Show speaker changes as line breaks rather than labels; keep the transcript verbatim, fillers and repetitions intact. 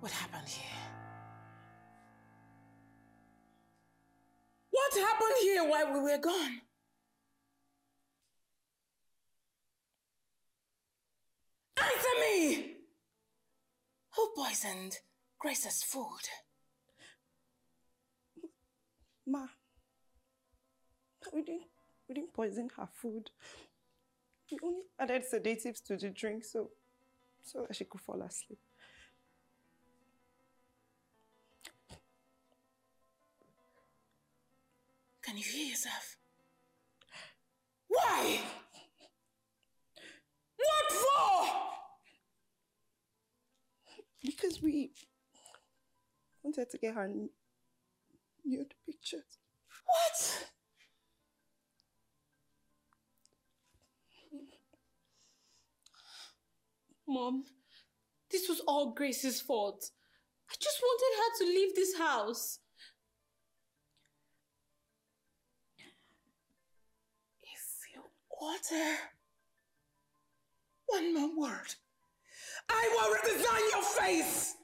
What happened here? What happened here while we were gone? Answer me! Who poisoned Grace's food?
Ma, we didn't, we didn't poison her food. We only added sedatives to the drink so, so that she could fall asleep.
Can you hear yourself? Why? What for?
Because we wanted to get her nude pictures.
What?
Mom, this was all Grace's fault. I just wanted her to leave this house.
If you utter one more word, I will redesign your face!